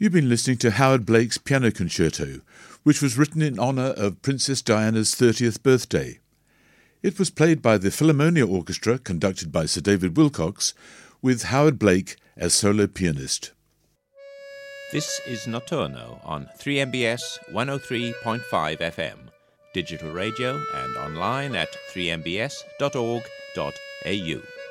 You've been listening to Howard Blake's Piano Concerto, which was written in honour of Princess Diana's 30th birthday. It was played by the Philharmonia Orchestra, conducted by Sir David Wilcox, with Howard Blake as solo pianist. This is Notturno on 3MBS 103.5 FM, digital radio and online at 3mbs.org.au.